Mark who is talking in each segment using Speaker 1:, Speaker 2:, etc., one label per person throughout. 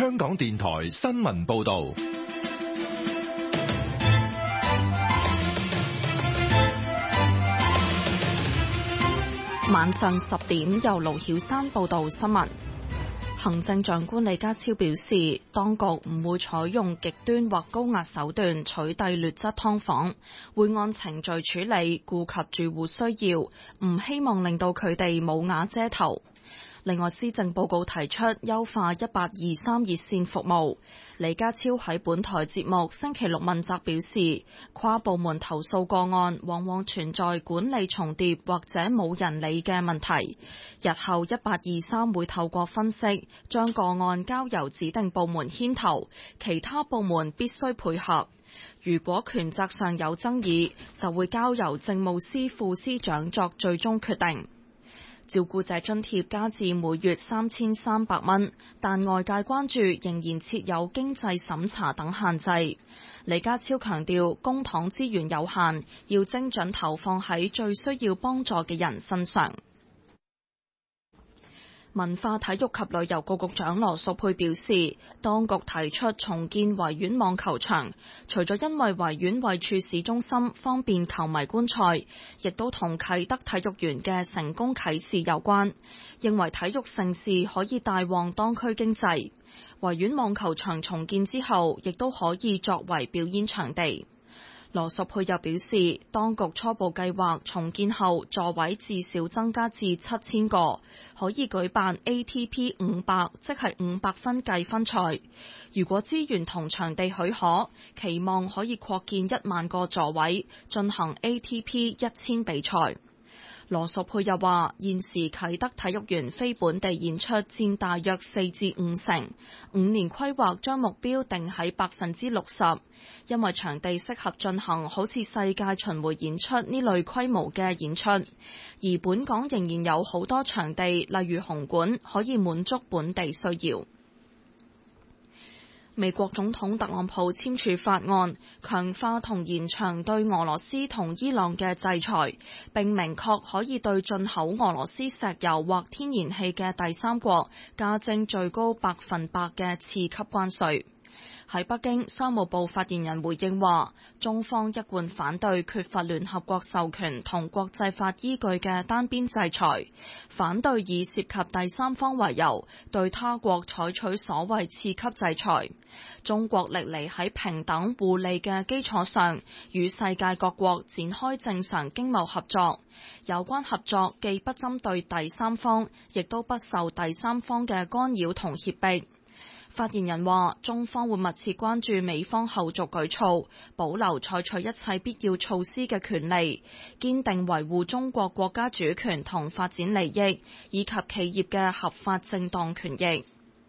Speaker 1: 香港電台新聞報道。
Speaker 2: 晚上10點，由盧曉珊報道新聞。行政長官李家超表示，當局唔會採用極端或高壓手段取締劣質劏房，會按程序處理，顧及住戶需要，唔希望令到佢哋冇瓦遮頭。另外，施政報告提出優化1823熱線服務。李家超喺本台節目星期六問責表示，跨部門投訴個案往往存在管理重疊或者冇人理嘅問題。日後1823會透過分析，將個案交由指定部門牽頭，其他部門必須配合。如果權責上有爭議，就會交由政務司副司長作最終決定。照顧者津貼加至每月3300蚊，但外界關注仍然設有經濟審查等限制。李家超強調，公帑資源有限，要精準投放喺最需要幫助嘅人身上。文化體育及旅遊局局長羅淑佩表示，當局提出重建維園網球場，除咗因為維園位處市中心，方便球迷觀賽，亦都同啟德體育園嘅成功啟示有關，認為體育盛事可以帶旺當區經濟。維園網球場重建之後，亦都可以作為表演場地。羅淑佩又表示，當局初步計劃重建後座位至少增加至7000個，可以舉辦 ATP 500，即係500分計分賽。如果資源同場地許可，期望可以擴建1萬個座位，進行 ATP 1000比賽。羅淑佩又話，現時啟德體育園非本地演出佔大約4至5成，5年規劃將目標定喺60%，因為場地適合進行好似世界巡迴演出呢類規模嘅演出，而本港仍然有好多場地，例如紅館，可以滿足本地需要。美國總統特朗普簽署法案，強化同延長對俄羅斯同伊朗嘅制裁，並明確可以對進口俄羅斯石油或天然氣嘅第三國加徵最高100%嘅次級關稅。喺北京，商務部發言人回應話，中方一貫反對缺乏聯合國授權同國際法依據嘅單邊制裁，反對以涉及第三方為由對他國採取所謂次級制裁。中國歷嚟喺平等互利嘅基礎上，與世界各國展開正常經貿合作，有關合作既不針對第三方，亦都不受第三方嘅干擾同脅迫。發言人話，中方會密切關注美方後續舉措，保留採取一切必要措施嘅權利，堅定維護中國國家主權同發展利益，以及企業嘅合法正當權益。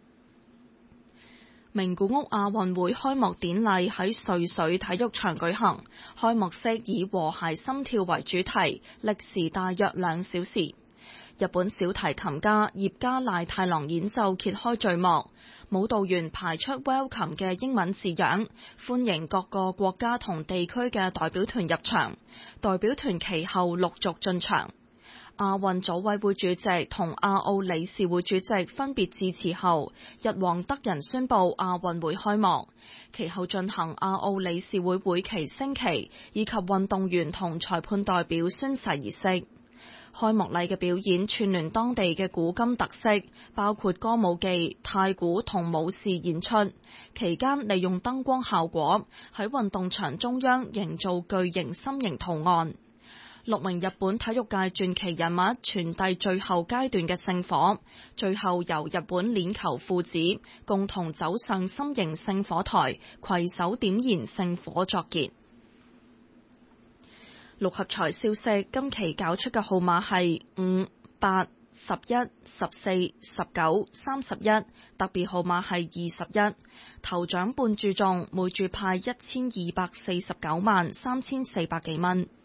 Speaker 2: 名古屋亞運會開幕典禮喺瑞水體育場舉行，開幕式以和諧心跳為主題，歷時大約2小時。日本小提琴家葉加瀨太郎演奏揭開序幕，舞蹈員排出 Welcome 嘅英文字樣，歡迎各個國家同地區嘅代表團入場，代表團其後陸續進場。亞運組委會主席同亞奧理事會主席分別致辭後，日皇德仁宣布亞運會開幕，其後進行亞奧理事會會期升旗以及運動員同裁判代表宣誓儀式。開幕禮嘅表演串聯當地嘅古今特色，包括歌舞伎、太鼓同武士演出。期間利用燈光效果喺運動場中央營造巨型心形圖案。6名日本體育界傳奇人物傳遞最後階段嘅聖火，最後由日本鏈球父子共同走上心形聖火台，攜手點燃聖火作結。六合彩消息，今期攪出嘅號碼係5、8、11、14、19、31，特別號碼係21。頭獎半注中，每注派1249萬3400幾蚊。